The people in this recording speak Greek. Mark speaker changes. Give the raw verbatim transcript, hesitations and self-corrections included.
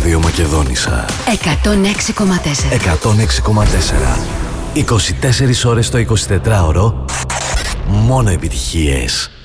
Speaker 1: Ράδιο Μακεδόνισσα.
Speaker 2: εκατόν έξι κόμμα τέσσερα.
Speaker 1: εκατόν έξι κόμμα τέσσερα. είκοσι τέσσερις ώρες το εικοσιτετράωρο. Μόνο επιτυχίες.